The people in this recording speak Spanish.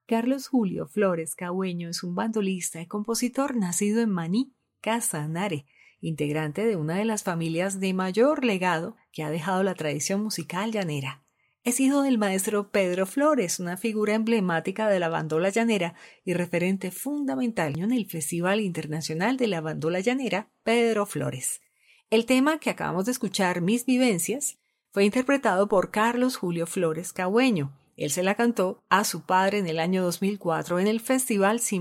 Carlos Julio Flores Cagüeño es un bandolista y compositor nacido en Maní, Casanare, integrante de una de las familias de mayor legado que ha dejado la tradición musical llanera. Es hijo del maestro Pedro Flores, una figura emblemática de la bandola llanera y referente fundamental en el Festival Internacional de la Bandola Llanera, Pedro Flores. El tema que acabamos de escuchar, Mis Vivencias, fue interpretado por Carlos Julio Flores Cagüeño. Él se la cantó a su padre en el año 2004 en el Festival